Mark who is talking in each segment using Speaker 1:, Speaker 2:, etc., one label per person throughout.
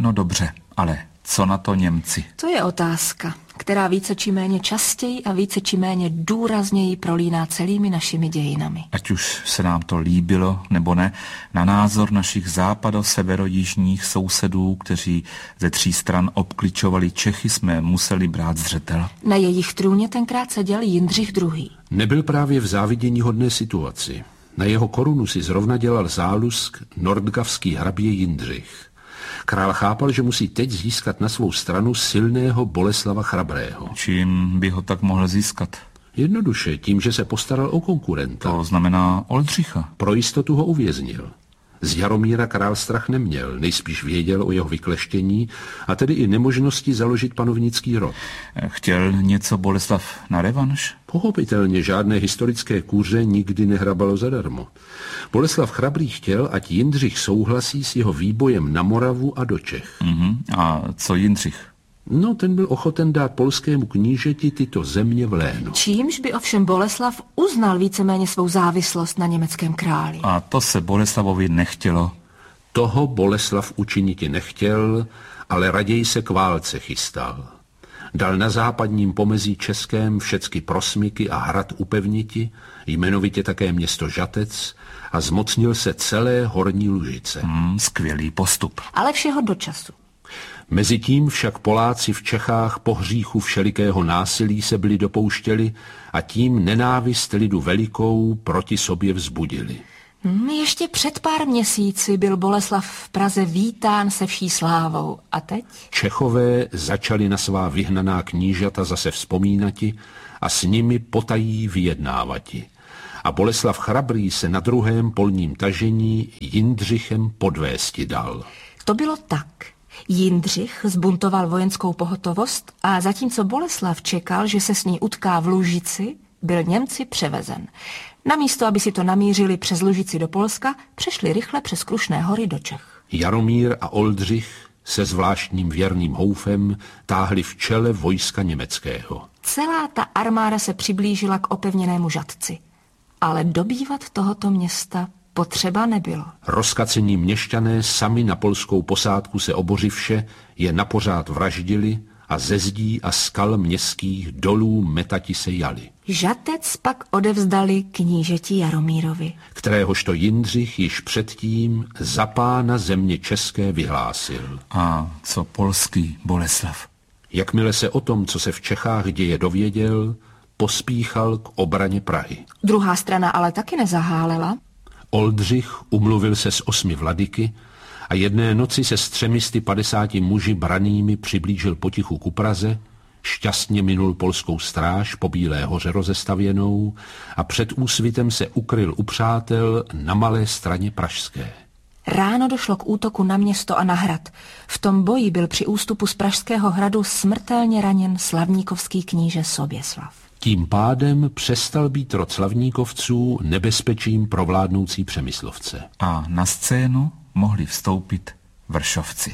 Speaker 1: No dobře, ale co na to Němci?
Speaker 2: To je otázka, která více či méně častěji a více či méně důrazněji prolíná celými našimi dějinami.
Speaker 1: Ať už se nám to líbilo nebo ne, na názor našich západo-severojižních sousedů, kteří ze 3 stran obkličovali Čechy, jsme museli brát zřetel.
Speaker 2: Na jejich trůně tenkrát seděl Jindřich II.
Speaker 3: Nebyl právě v záviděníhodné situaci. Na jeho korunu si zrovna dělal zálusk nordgavský hrabě Jindřich. Král chápal, že musí teď získat na svou stranu silného Boleslava Chrabrého.
Speaker 1: Čím by ho tak mohl získat?
Speaker 3: Jednoduše, tím, že se postaral o konkurenta.
Speaker 1: To znamená Oldřicha.
Speaker 3: Pro jistotu ho uvěznil. Z Jaromíra král strach neměl, nejspíš věděl o jeho vykleštění a tedy i nemožnosti založit panovnický rod.
Speaker 1: Chtěl něco Boleslav na revanš?
Speaker 3: Pochopitelně žádné historické kuře nikdy nehrabalo zadarmo. Boleslav Chrabrý chtěl, ať Jindřich souhlasí s jeho výbojem na Moravu a do Čech.
Speaker 1: A co Jindřich?
Speaker 3: No, ten byl ochoten dát polskému knížeti tyto země v léno.
Speaker 2: Čímž by ovšem Boleslav uznal víceméně svou závislost na německém králi.
Speaker 1: A to se Boleslavovi nechtělo.
Speaker 3: Toho Boleslav učiniti nechtěl, ale raději se k válce chystal. Dal na západním pomezí českém všecky prosmyky a hrad upevniti, jmenovitě také město Žatec, a zmocnil se celé Horní Lužice.
Speaker 1: Skvělý postup.
Speaker 2: Ale všeho do času.
Speaker 3: Mezitím však Poláci v Čechách po hříchu všelikého násilí se byli dopouštěli a tím nenávist lidu velikou proti sobě vzbudili.
Speaker 2: Ještě před pár měsíci byl Boleslav v Praze vítán se vší slávou. A teď?
Speaker 3: Čechové začali na svá vyhnaná knížata zase vzpomínati a s nimi potají vyjednávati. A Boleslav Chrabrý se na druhém polním tažení Jindřichem podvésti dal.
Speaker 2: To bylo tak. Jindřich zbuntoval vojenskou pohotovost a zatímco Boleslav čekal, že se s ní utká v Lužici, byl Němci převezen. Namísto, aby si to namířili přes Lužici do Polska, přešli rychle přes Krušné hory do Čech.
Speaker 3: Jaromír a Oldřich se zvláštním věrným houfem táhli v čele vojska německého.
Speaker 2: Celá ta armáda se přiblížila k opevněnému Žatci. Ale dobývat tohoto města potřeba nebylo.
Speaker 3: Rozkacení měšťané sami na polskou posádku se obořivše je napořád vraždili a ze zdí a skal městských dolů metati se jali.
Speaker 2: Žatec pak odevzdali knížeti Jaromírovi,
Speaker 3: kteréhožto Jindřich již předtím za pána země české vyhlásil.
Speaker 1: A co polský Boleslav?
Speaker 3: Jakmile se o tom, co se v Čechách děje, dověděl, pospíchal k obraně Prahy.
Speaker 2: Druhá strana ale taky nezahálela.
Speaker 3: Oldřich umluvil se s 8 vladyky a jedné noci se s 350 muži branými přiblížil potichu ku Praze, šťastně minul polskou stráž po Bílé hoře rozestavěnou a před úsvitem se ukryl u přátel na Malé Straně pražské.
Speaker 2: Ráno došlo k útoku na město a na hrad. V tom boji byl při ústupu z Pražského hradu smrtelně raněn slavníkovský kníže Soběslav.
Speaker 3: Tím pádem přestal být rod slavníkovců nebezpečím pro vládnoucí Přemyslovce.
Speaker 1: A na scénu mohli vstoupit Vršovci.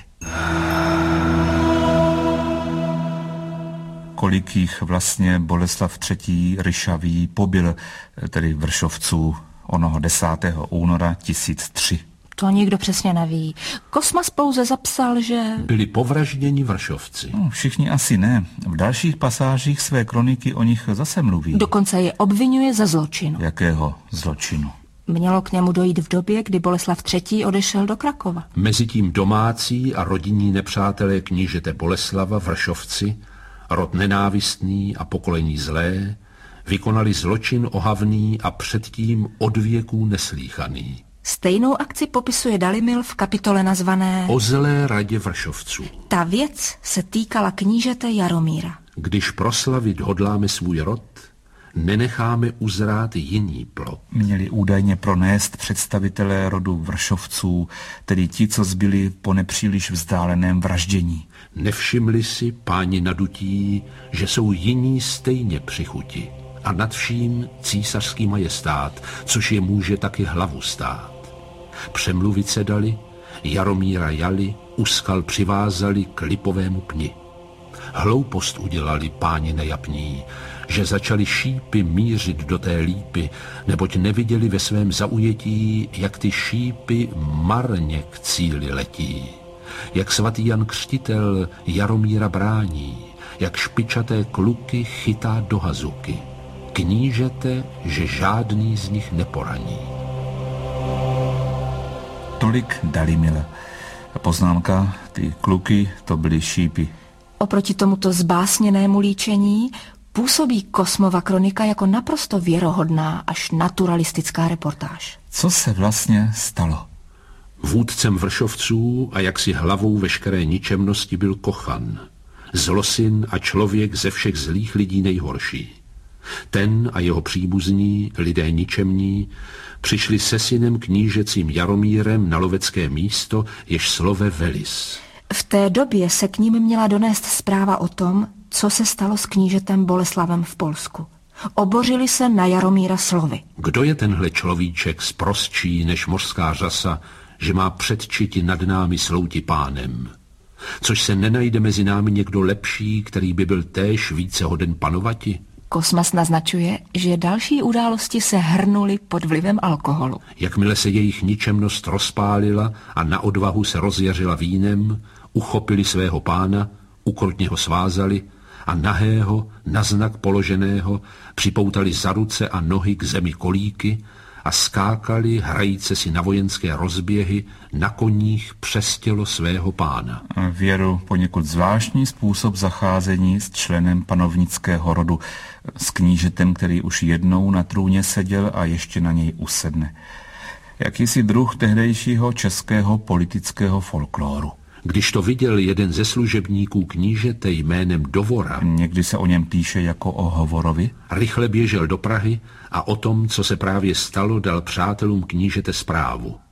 Speaker 1: Kolik jich vlastně Boleslav III. Ryšavý pobil, tedy Vršovců, onoho 10. února 1003.
Speaker 2: To nikdo přesně neví. Kosmas pouze zapsal, že...
Speaker 3: byli povražděni Vršovci.
Speaker 1: Všichni asi ne. V dalších pasážích své kroniky o nich zase mluví.
Speaker 2: Dokonce je obvinuje ze zločinu.
Speaker 1: Jakého zločinu?
Speaker 2: Mělo k němu dojít v době, kdy Boleslav III. Odešel do Krakova.
Speaker 3: Mezitím domácí a rodinní nepřátelé knížete Boleslava Vršovci, rod nenávistný a pokolení zlé, vykonali zločin ohavný a předtím od věků neslýchaný.
Speaker 2: Stejnou akci popisuje Dalimil v kapitole nazvané
Speaker 3: O zlé radě Vršovců.
Speaker 2: Ta věc se týkala knížete Jaromíra.
Speaker 3: Když proslavit hodláme svůj rod, nenecháme uzrát jiný plod.
Speaker 1: Měli údajně pronést představitelé rodu Vršovců, tedy ti, co zbyli po nepříliš vzdáleném vraždění.
Speaker 3: Nevšimli si, páni nadutí, že jsou jiní stejně při chuti a nad vším císařský majestát, což je může taky hlavu stát. Přemluvit se dali, Jaromíra jali, u skal přivázali k lipovému pni. Hloupost udělali páni nejapní, že začali šípy mířit do té lípy, neboť neviděli ve svém zaujetí, jak ty šípy marně k cíli letí. jak svatý Jan Křtitel Jaromíra brání, jak špičaté kluky chytá do hazuky. Knížete, že žádný z nich neporaní.
Speaker 1: Tolik Dalimil. Poznámka, ty kluky, to byly šípy.
Speaker 2: Oproti tomuto zbásněnému líčení působí Kosmova kronika jako naprosto věrohodná až naturalistická reportáž.
Speaker 1: Co se vlastně stalo?
Speaker 3: Vůdcem vršovců a jaksi hlavou veškeré ničemnosti byl Kochan. Zlosin a člověk ze všech zlých lidí nejhorší. Ten a jeho příbuzní, lidé ničemní, přišli se synem knížecím Jaromírem na lovecké místo, jež slove Velis.
Speaker 2: V té době se k ním měla donést zpráva o tom, co se stalo s knížetem Boleslavem v Polsku. Obořili se na Jaromíra slovy.
Speaker 3: Kdo je tenhle človíček sprostčí než mořská řasa, že má předčiti nad námi slouti pánem? Což se nenajde mezi námi někdo lepší, který by byl též více hoden panovati?
Speaker 2: Kosmas naznačuje, že další události se hrnuly pod vlivem alkoholu.
Speaker 3: Jakmile se jejich ničemnost rozpálila a na odvahu se rozjařila vínem, uchopili svého pána, ukrutně ho svázali a nahého, na znak položeného, připoutali za ruce a nohy k zemi kolíky a skákali, hrajíce si na vojenské rozběhy, na koních přes tělo svého pána.
Speaker 1: Věru poněkud zvláštní způsob zacházení s členem panovnického rodu, s knížetem, který už jednou na trůně seděl a ještě na něj usedne. Jakýsi druh tehdejšího českého politického folkloru.
Speaker 3: Když to viděl jeden ze služebníků knížete jménem Dovora,
Speaker 1: někdy se o něm píše jako o Hovorovi,
Speaker 3: rychle běžel do Prahy a o tom, co se právě stalo, dal přátelům knížete zprávu.